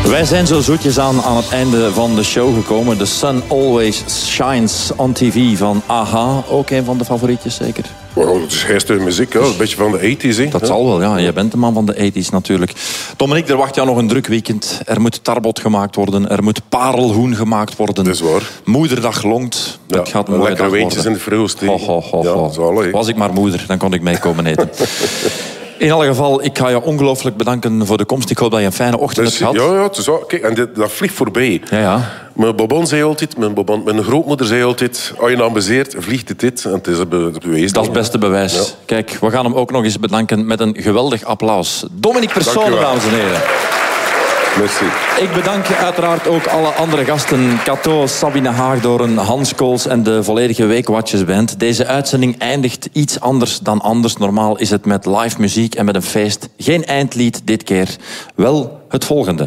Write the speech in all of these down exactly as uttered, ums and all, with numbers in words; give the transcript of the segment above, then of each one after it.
Wij zijn zo zoetjes aan aan het einde van de show gekomen. The Sun Always Shines on T V van A-ha. Ook een van de favorietjes, zeker? Well, het is geestige muziek, hè? Een beetje van de tachtiger. Hè? Dat zal wel, ja. Je bent de man van de tachtiger natuurlijk. Dominique, er wacht jou nog een druk weekend. Er moet tarbot gemaakt worden. Er moet parelhoen gemaakt worden. Dat is waar. Moederdag longt. Ja, het gaat een mooie lekkere dag weetjes worden. in de vroegste. Ho, ho, ho, ho. Ja, zalig. Was ik maar moeder, dan kon ik mee komen eten. In alle geval, ik ga je ongelooflijk bedanken voor de komst. Ik hoop dat je een fijne ochtend Dus, hebt gehad. ja, ja, het is wel, kijk, en dit, dat vliegt voorbij. Ja, ja. Mijn babon zei altijd, mijn, babon, mijn grootmoeder zei altijd, als je nou bezeert, vliegt het dit. En het is be- bewezen. Dat is het beste bewijs. Ja. Kijk, we gaan hem ook nog eens bedanken met een geweldig applaus. Dominique Persone, Dank u wel. dames en heren. Merci. Ik bedank uiteraard ook alle andere gasten. Cato, Sabine Haagdoorn, Hans Kools en de volledige Weekwatchersband. Deze uitzending eindigt iets anders dan anders. Normaal is het met live muziek en met een feest. Geen eindlied dit keer. Wel het volgende.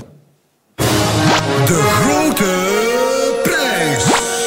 De grote prijs.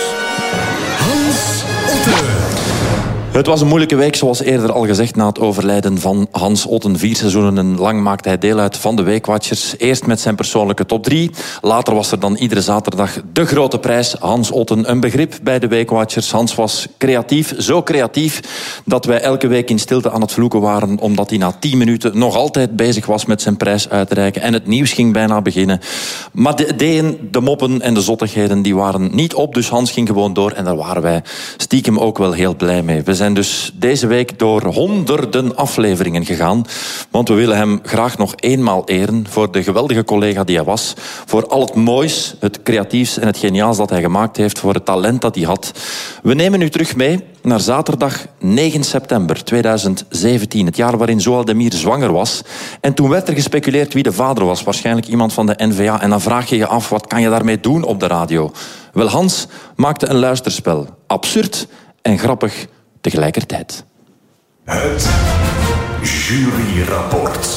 Hans Otte. Het was een moeilijke week, zoals eerder al gezegd, na het overlijden van Hans Otten. Vier seizoenen lang maakte hij deel uit van de Weekwatchers. Eerst met zijn persoonlijke top drie. Later was er dan iedere zaterdag de grote prijs. Hans Otten, een begrip bij de Weekwatchers. Hans was creatief, zo creatief dat wij elke week in stilte aan het vloeken waren, omdat hij na tien minuten nog altijd bezig was met zijn prijs uit te reiken. En het nieuws ging bijna beginnen. Maar de ideeën, de moppen en de zottigheden, die waren niet op. Dus Hans ging gewoon door en daar waren wij stiekem ook wel heel blij mee. We zijn dus deze week door honderden afleveringen gegaan. Want we willen hem graag nog eenmaal eren voor de geweldige collega die hij was. Voor al het moois, het creatiefs en het geniaals dat hij gemaakt heeft. Voor het talent dat hij had. We nemen u terug mee naar zaterdag negen september tweeduizend zeventien. Het jaar waarin Zoal Demir zwanger was. En toen werd er gespeculeerd wie de vader was. Waarschijnlijk iemand van de N V A. En dan vraag je je af, wat kan je daarmee doen op de radio? Wel, Hans maakte een luisterspel. Absurd en grappig tegelijkertijd. Het juryrapport.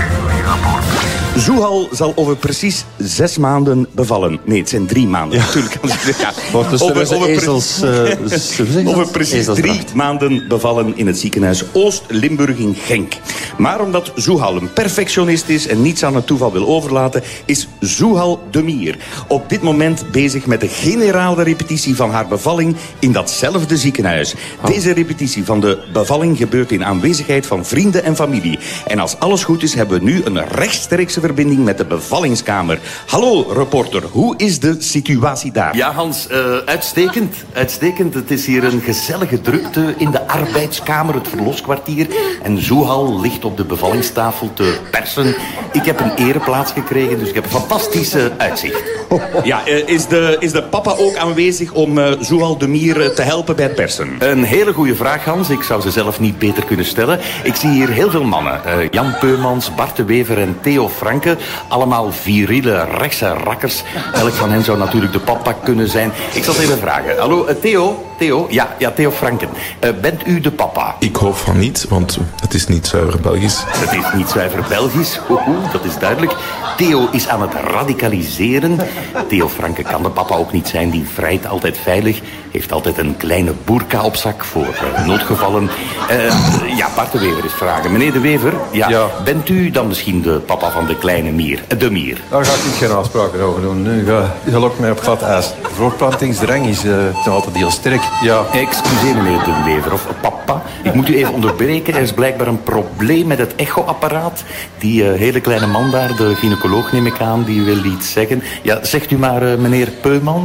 Zoehal zal over precies zes maanden bevallen. Nee, het zijn drie maanden. Ja. Natuurlijk. Ja. Wordt dus Over, over, pre- ezels, uh, over precies drie maanden bevallen in het ziekenhuis Oost-Limburg in Genk. Maar omdat Zoehal een perfectionist is en niets aan het toeval wil overlaten, is Zoehal Demir op dit moment bezig met de generale repetitie van haar bevalling in datzelfde ziekenhuis. Oh. Deze repetitie van de bevalling gebeurt in aanwezigheid van vrienden en familie. En als alles goed is, hebben we nu een rechtstreekse verbinding met de bevallingskamer. Hallo, reporter. Hoe is de situatie daar? Ja, Hans, uh, uitstekend. Uitstekend. Het is hier een gezellige drukte in de arbeidskamer, het verloskwartier. En Zoehal ligt op de bevallingstafel te persen. Ik heb een ereplaats gekregen, dus ik heb een fantastische uitzicht. Ja, uh, is, de, is de papa ook aanwezig om uh, Zoehal Demir uh, te helpen bij het persen? Een hele goede vraag, Hans. Ik zou ze zelf niet beter kunnen stellen. Ik zie hier heel veel mannen. Uh, Jan Peumans, Bart de Wever en Theo Franke. Allemaal viriele, rechtse rakkers. Elk van hen zou natuurlijk de papa kunnen zijn. Ik zal het even vragen. Hallo, uh, Theo? Theo? Ja, ja, Theo Franken. Uh, bent u de papa? Ik hoop van niet, want het is niet zuiver Belgisch. Het is niet zuiver Belgisch. Oeh, oeh, dat is duidelijk. Theo is aan het radicaliseren. Theo Franke kan de papa ook niet zijn. Die vrijt altijd veilig. Heeft altijd een kleine boerka op zak voor uh, noodgevallen. Uh, ja, Bart de Wever is vragen. Meneer de Wever, ja, Ja. bent u dan misschien de papa van de kleine Mier? Uh, de Mier. Daar ga ik niet geen afspraken over doen. U gaat- U lokt mij op glad ijs. De voortplantingsdrang is uh, nog altijd heel sterk. Ja. Excuseer meneer de Wever, of papa. Ik moet u even onderbreken. Er is blijkbaar een probleem met het echoapparaat. Die uh, hele kleine man daar, de gynaecoloog neem ik aan, die wil iets zeggen. Ja, zegt u maar, uh, meneer Peuman.